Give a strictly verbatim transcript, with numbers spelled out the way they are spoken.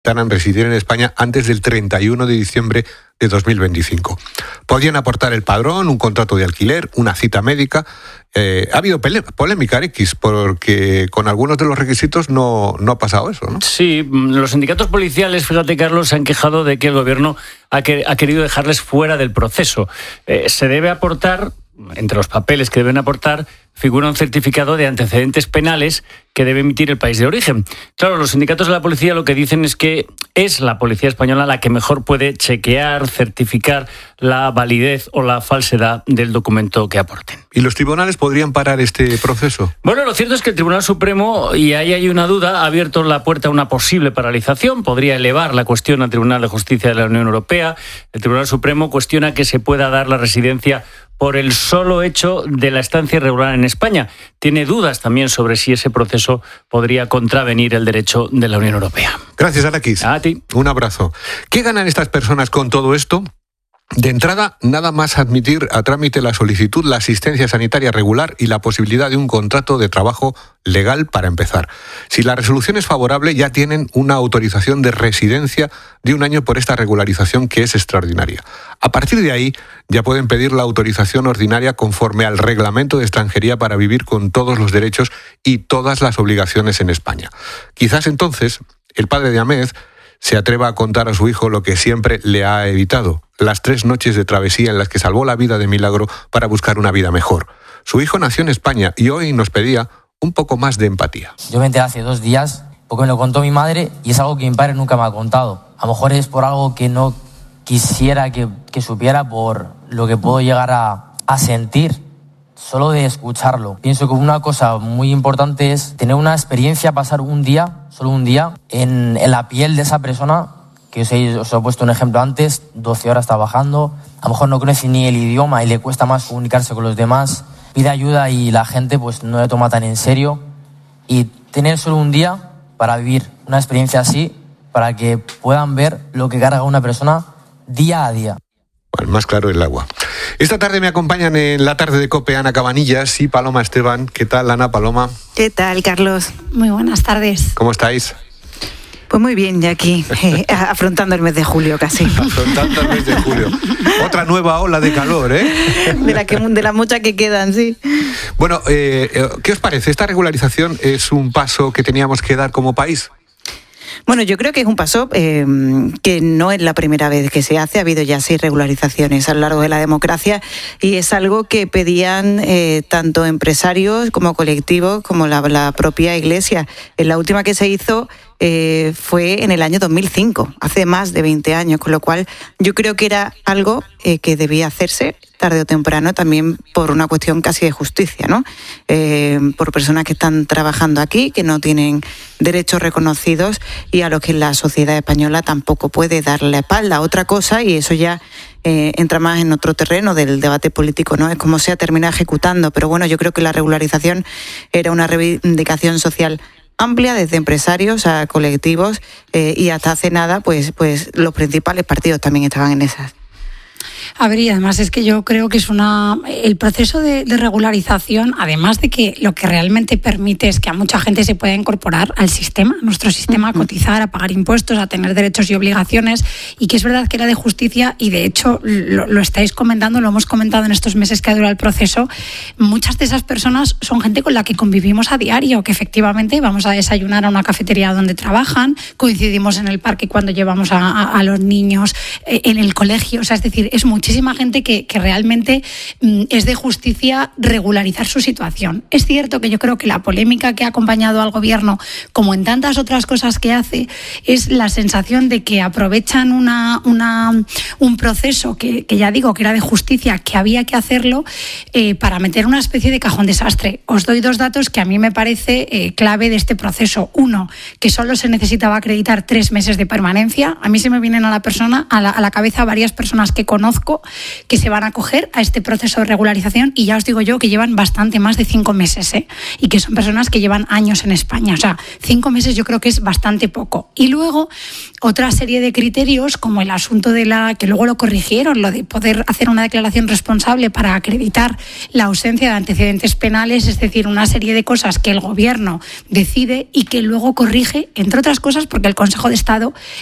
residir en España antes del treinta y uno de diciembre de dos mil veinticinco. Podían aportar el padrón, un contrato de alquiler, una cita médica. Eh, ha habido pele- polémica, X, porque con algunos de los requisitos no, no ha pasado eso, ¿no? Sí, los sindicatos policiales, fíjate, Carlos, se han quejado de que el gobierno ha, que, ha querido dejarles fuera del proceso. Eh, se debe aportar, entre los papeles que deben aportar, figura un certificado de antecedentes penales que debe emitir el país de origen. Claro, los sindicatos de la policía lo que dicen es que es la policía española la que mejor puede chequear, certificar la validez o la falsedad del documento que aporten. ¿Y los tribunales podrían parar este proceso? Bueno, lo cierto es que el Tribunal Supremo, y ahí hay una duda, ha abierto la puerta a una posible paralización. Podría elevar la cuestión al Tribunal de Justicia de la Unión Europea. El Tribunal Supremo cuestiona que se pueda dar la residencia por el solo hecho de la estancia irregular en España. Tiene dudas también sobre si ese proceso podría contravenir el derecho de la Unión Europea. Gracias, Araquis. A ti. Un abrazo. ¿Qué ganan estas personas con todo esto? De entrada, nada más admitir a trámite la solicitud, la asistencia sanitaria regular y la posibilidad de un contrato de trabajo legal para empezar. Si la resolución es favorable, ya tienen una autorización de residencia de un año por esta regularización, que es extraordinaria. A partir de ahí, ya pueden pedir la autorización ordinaria conforme al reglamento de extranjería para vivir con todos los derechos y todas las obligaciones en España. Quizás entonces el padre de Ahmed se atreva a contar a su hijo lo que siempre le ha evitado: las tres noches de travesía en las que salvó la vida de milagro para buscar una vida mejor. Su hijo nació en España y hoy nos pedía un poco más de empatía. Yo me enteré hace dos días porque me lo contó mi madre y es algo que mi padre nunca me ha contado. A lo mejor es por algo que no quisiera que, que supiera, por lo que puedo llegar a, a sentir solo de escucharlo. Pienso que una cosa muy importante es tener una experiencia, pasar un día, solo un día, en, en la piel de esa persona, que os he, os he puesto un ejemplo antes, doce horas trabajando, a lo mejor no conoce ni el idioma y le cuesta más comunicarse con los demás, pide ayuda y la gente pues no le toma tan en serio. Y tener solo un día para vivir una experiencia así, para que puedan ver lo que carga una persona día a día. Bueno, más claro el agua. Esta tarde me acompañan en la tarde de COPE Ana Cabanillas y Paloma Esteban. ¿Qué tal, Ana, Paloma? ¿Qué tal, Carlos? Muy buenas tardes. ¿Cómo estáis? Pues muy bien, ya aquí, eh, afrontando el mes de julio casi. Afrontando el mes de julio. Otra nueva ola de calor, ¿eh? De la que, de las muchas que quedan, sí. Bueno, eh, ¿qué os parece? ¿Esta regularización es un paso que teníamos que dar como país? Bueno, yo creo que es un paso eh, que no es la primera vez que se hace. Ha habido ya seis regularizaciones a lo largo de la democracia y es algo que pedían eh, tanto empresarios como colectivos como la, la propia Iglesia. En la última que se hizo eh, fue en el año dos mil cinco, hace más de veinte años, con lo cual yo creo que era algo eh, que debía hacerse tarde o temprano, también por una cuestión casi de justicia, ¿no? Eh, por personas que están trabajando aquí, que no tienen derechos reconocidos y a los que la sociedad española tampoco puede darle la espalda. Otra cosa, y eso ya eh, entra más en otro terreno del debate político, ¿no? Es cómo se ha terminado ejecutando, pero bueno, yo creo que la regularización era una reivindicación social amplia, desde empresarios a colectivos, eh, y hasta hace nada, pues, pues los principales partidos también estaban en esas. A ver, y además es que yo creo que es una el proceso de, de regularización, además de que lo que realmente permite es que a mucha gente se pueda incorporar al sistema, a nuestro sistema, a cotizar, a pagar impuestos, a tener derechos y obligaciones, y que es verdad que era de justicia, y de hecho lo, lo estáis comentando, lo hemos comentado en estos meses que ha durado el proceso. Muchas de esas personas son gente con la que convivimos a diario, que efectivamente vamos a desayunar a una cafetería donde trabajan, coincidimos en el parque cuando llevamos a, a, a los niños eh, en el colegio, o sea, es decir, es muchísima gente que, que realmente mm, es de justicia regularizar su situación. Es cierto que yo creo que la polémica que ha acompañado al gobierno, como en tantas otras cosas que hace, es la sensación de que aprovechan una, una, un proceso que, que ya digo que era de justicia, que había que hacerlo, eh, para meter una especie de cajón desastre. Os doy dos datos que a mí me parece eh, clave de este proceso. Uno, que solo se necesitaba acreditar tres meses de permanencia. A mí se me vienen a la persona, a la, a la cabeza varias personas que conozco conozco que se van a acoger a este proceso de regularización, y ya os digo yo que llevan bastante más de cinco meses, ¿eh? Y que son personas que llevan años en España. O sea, cinco meses yo creo que es bastante poco. Y luego, otra serie de criterios, como el asunto de la, que luego lo corrigieron, lo de poder hacer una declaración responsable para acreditar la ausencia de antecedentes penales, es decir, una serie de cosas que el gobierno decide y que luego corrige, entre otras cosas porque el Consejo de Estado